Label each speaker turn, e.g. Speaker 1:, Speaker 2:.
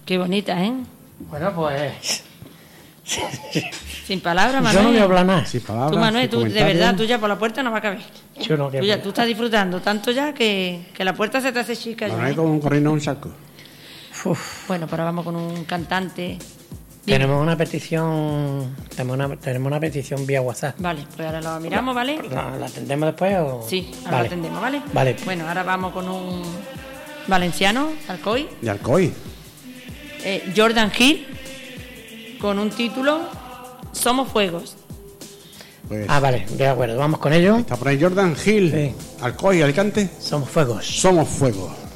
Speaker 1: Qué bonita, ¿eh?
Speaker 2: Bueno, pues...
Speaker 1: Sin palabras, Manuel.
Speaker 2: Yo no voy a hablar nada.
Speaker 3: Sin palabras,
Speaker 1: Tú, Manuel,
Speaker 3: sin
Speaker 1: tú, de
Speaker 3: comentarios.
Speaker 1: verdad, tú ya por la puerta no va a caber.
Speaker 2: Yo no quiero.
Speaker 1: Tú estás disfrutando tanto ya que la puerta se te hace chica ya.
Speaker 3: Manuel
Speaker 1: ¿eh?
Speaker 3: como corriendo un saco.
Speaker 1: Bueno, pues ahora vamos con un cantante.
Speaker 2: Tenemos una petición vía WhatsApp.
Speaker 1: Vale, pues ahora lo miramos, ¿vale?
Speaker 2: ¿La atendemos después o...?
Speaker 1: Sí, ahora
Speaker 2: Vale.
Speaker 1: lo atendemos, ¿vale?
Speaker 2: Vale.
Speaker 1: Bueno, ahora vamos con un valenciano, Alcoy,
Speaker 3: De Alcoy.
Speaker 1: Jordan Hill, con un título, Somos Fuegos.
Speaker 3: Pues,
Speaker 2: Vale, de acuerdo, vamos con ello.
Speaker 3: está por ahí Jordan Hill.
Speaker 2: Sí.
Speaker 3: Alcoy, Alicante.
Speaker 2: Somos fuegos.
Speaker 3: Somos fuego.